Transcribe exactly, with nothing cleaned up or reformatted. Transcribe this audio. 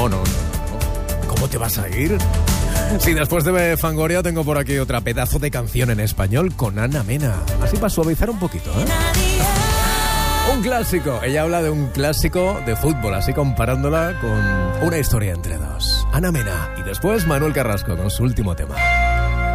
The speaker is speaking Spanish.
No, no, no. ¿Cómo te vas a ir? Sí, después de Fangoria tengo por aquí otra pedazo de canción en español con Ana Mena. Así para suavizar un poquito, ¿eh? Un clásico. Ella habla de un clásico de fútbol, así comparándola con una historia entre dos. Ana Mena y después Manuel Carrasco con su último tema.